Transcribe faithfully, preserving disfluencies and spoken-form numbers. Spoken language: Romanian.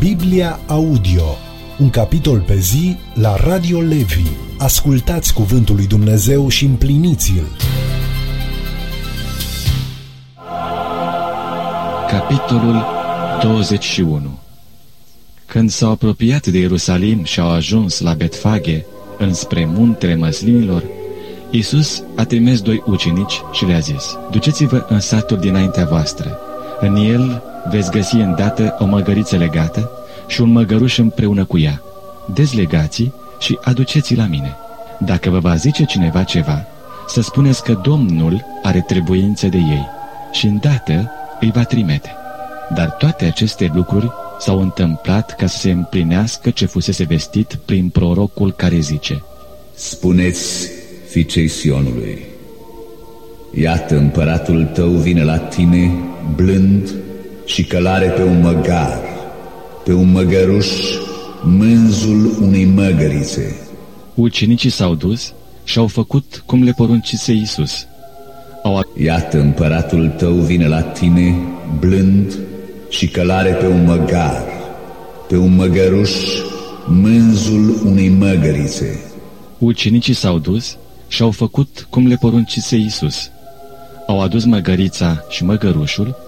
Biblia Audio, un capitol pe zi la Radio Levi. Ascultați cuvântul lui Dumnezeu și împliniți-l. Capitolul douăzeci și unu. Când s-au apropiat de Ierusalim și au ajuns la Betfage, înspre muntele Măslinilor, Iisus a trimis doi ucenici și le-a zis: duceți-vă în satul dinaintea voastră. În el veți găsi îndată o măgăriță legată și un măgăruș împreună cu ea. Dezlegați și aduceți-i la mine. Dacă vă va zice cineva ceva, să spuneți că Domnul are trebuință de ei și îndată îi va trimite. Dar toate aceste lucruri s-au întâmplat ca să se împlinească ce fusese vestit prin prorocul care zice: spuneți fiicei Sionului: iată, împăratul tău vine la tine blând și călare pe un măgar, pe un măgăruș, mânzul unei măgărițe. Ucenicii s-au dus și au făcut cum le poruncise Iisus. Au... Iată, împăratul tău vine la tine blând și călare pe un măgar, pe un măgăruș, mânzul unei măgărițe. Ucenicii s-au dus și au făcut cum le poruncise Iisus. Au adus măgărița și măgărușul